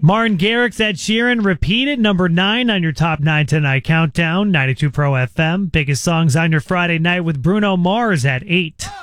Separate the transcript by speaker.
Speaker 1: Martin Garrix, Ed Sheeran, Repeat It, number 9 on your Top 9 Tonight Countdown, 92 Pro FM. Biggest songs on your Friday night with Bruno Mars at 8.